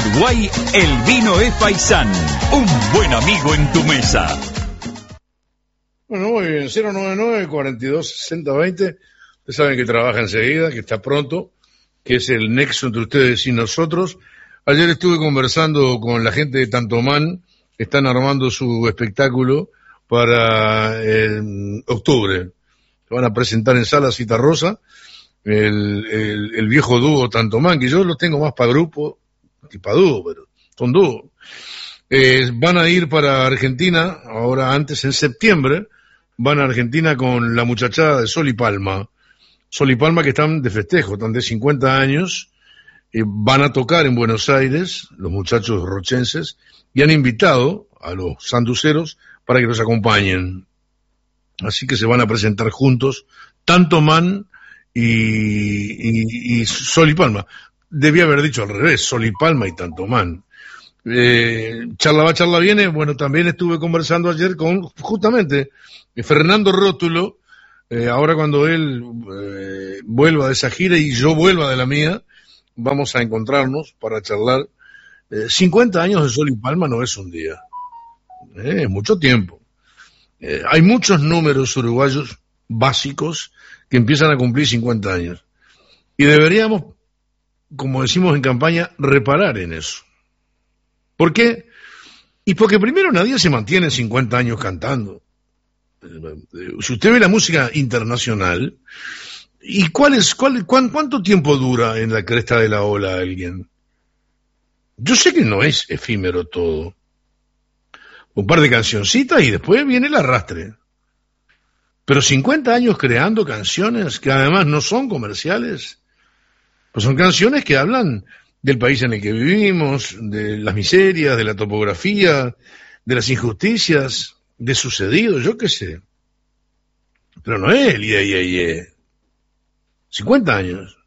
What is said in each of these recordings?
Uruguay, el vino es Faisán, un buen amigo en tu mesa. Bueno, muy bien, 099-4260-20. Ustedes saben que trabaja enseguida, que está pronto, que es el nexo entre ustedes y nosotros. Ayer estuve conversando con la gente de Tantomán, están armando su espectáculo para octubre. Se van a presentar en Sala Citarrosa, el viejo dúo Tantomán, que yo lo tengo más para grupo que para dúo, pero son dúo. Van a ir para Argentina, ahora antes en septiembre, van a Argentina con la muchachada de Sol y Palma. Sol y Palma que están de festejo, están de 50 años, van a tocar en Buenos Aires, los muchachos rochenses, y han invitado a los sanduceros para que los acompañen. Así que se van a presentar juntos, Tantomán y Sol y Palma. Debía haber dicho al revés, Sol y Palma y Tantomán. Charla va, charla viene. Bueno, también estuve conversando ayer con justamente Fernando Rótulo. Ahora cuando él vuelva de esa gira y yo vuelva de la mía, vamos a encontrarnos para charlar. 50 años de Sol y Palma no es un día, es mucho tiempo. Hay muchos números uruguayos básicos que empiezan a cumplir 50 años y deberíamos, como decimos en campaña, reparar en eso. ¿Por qué? Y porque primero nadie se mantiene 50 años cantando. Si usted ve la música internacional, ¿y cuánto tiempo dura en la cresta de la ola alguien? Yo sé que no es efímero todo. Un par de cancioncitas y después viene el arrastre. Pero 50 años creando canciones que además no son comerciales, pues son canciones que hablan del país en el que vivimos, de las miserias, de la topografía, de las injusticias, de sucedido, yo qué sé. Pero no es el 50 años.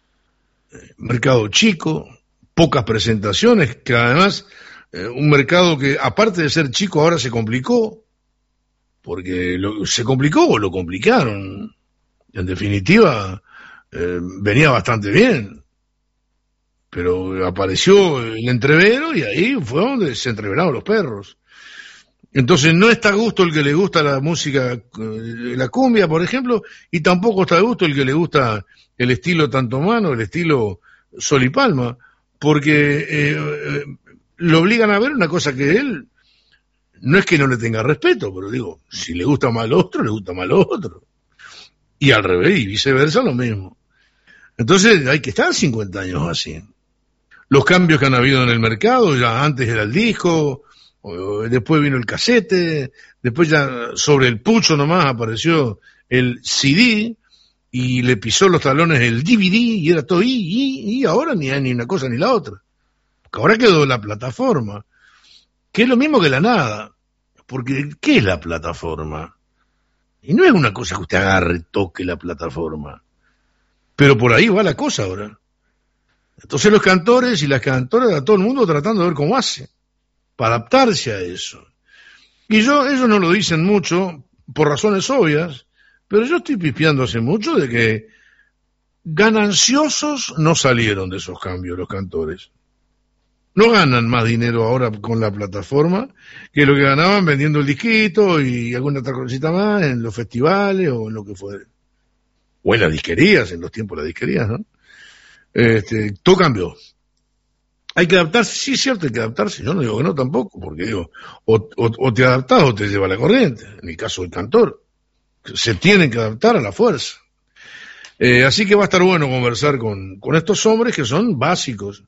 Mercado chico, pocas presentaciones, que además un mercado que aparte de ser chico ahora se complicó, porque se complicó o lo complicaron. En definitiva, venía bastante bien, pero apareció el entrevero y ahí fue donde se entreveraron los perros. Entonces no está a gusto el que le gusta la música, la cumbia, por ejemplo, y tampoco está a gusto el que le gusta el estilo Tantomán o el estilo Sol y Palma, porque lo obligan a ver una cosa que él, no es que no le tenga respeto, pero digo, si le gusta más lo otro, le gusta más lo otro. Y al revés, y viceversa, lo mismo. Entonces hay que estar 50 años así. Los cambios que han habido en el mercado, ya antes era el disco, después vino el casete, después ya sobre el pucho nomás apareció el CD y le pisó los talones el DVD y era todo y ahora ni hay ni una cosa ni la otra. Porque ahora quedó la plataforma, que es lo mismo que la nada. Porque, ¿qué es la plataforma? Y no es una cosa que usted agarre, toque la plataforma. Pero por ahí va la cosa ahora. Entonces los cantores y las cantoras, a todo el mundo tratando de ver cómo hace, para adaptarse a eso. Y ellos no lo dicen mucho, por razones obvias, pero yo estoy pispeando hace mucho de que gananciosos no salieron de esos cambios los cantores. No ganan más dinero ahora con la plataforma que lo que ganaban vendiendo el disquito y alguna otra cosita más en los festivales o en lo que fuera. O en las disquerías, en los tiempos de las disquerías, ¿no? Todo cambió. Hay que adaptarse, sí es cierto, hay que adaptarse. Yo no digo que no tampoco, porque digo, o te adaptás o te lleva la corriente. En el caso del cantor, se tienen que adaptar a la fuerza. Así que va a estar bueno conversar con estos hombres que son básicos.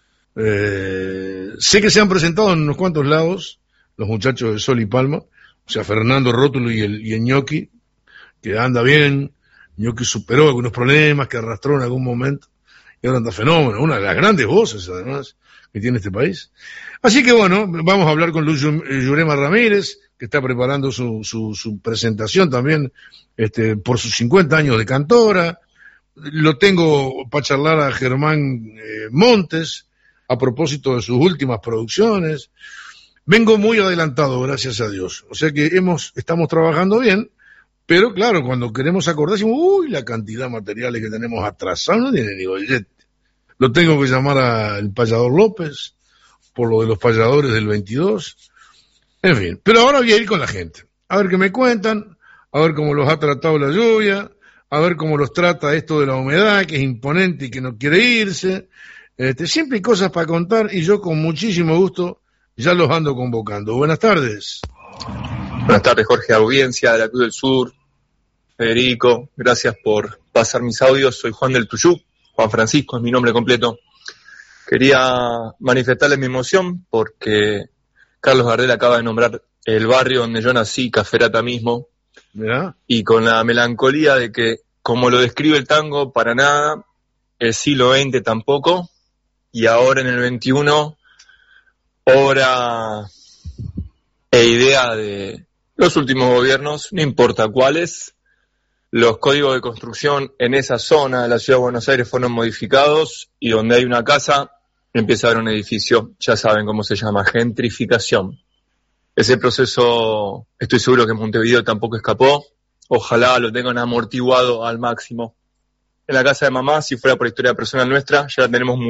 Sé que se han presentado en unos cuantos lados los muchachos de Sol y Palma, o sea, Fernando Rótulo y el Ñoqui, que anda bien. Ñoqui superó algunos problemas que arrastró en algún momento y ahora anda fenómeno, una de las grandes voces además que tiene este país. Así que bueno, vamos a hablar con Luz Yurema Ramírez, que está preparando su presentación también por sus 50 años de cantora. Lo tengo para charlar a Germán Montes a propósito de sus últimas producciones. Vengo muy adelantado, gracias a Dios. O sea que estamos trabajando bien, pero claro, cuando queremos acordar, decimos, uy, la cantidad de materiales que tenemos atrasados no tiene ni bollete. Lo tengo que llamar al Payador López, por lo de los payadores del 22. En fin, pero ahora voy a ir con la gente, a ver qué me cuentan, a ver cómo los ha tratado la lluvia, a ver cómo los trata esto de la humedad, que es imponente y que no quiere irse. Siempre hay cosas para contar y yo con muchísimo gusto ya los ando convocando. Buenas tardes. Buenas tardes, Jorge, audiencia de la Cruz del Sur. Federico, gracias por pasar mis audios. Soy Juan del Tuyú, Juan Francisco es mi nombre completo. Quería manifestarles mi emoción porque Carlos Gardel acaba de nombrar el barrio donde yo nací, Caferata mismo. ¿Mirá? Y con la melancolía de que, como lo describe el tango, para nada, el siglo XX tampoco, y ahora en el XXI, obra e idea de los últimos gobiernos, no importa cuáles, los códigos de construcción en esa zona de la Ciudad de Buenos Aires fueron modificados, y donde hay una casa, empieza a haber un edificio, ya saben cómo se llama, gentrificación. Ese proceso, estoy seguro que en Montevideo tampoco escapó. Ojalá lo tengan amortiguado al máximo. En la casa de mamá, si fuera por historia personal nuestra, ya la tenemos muy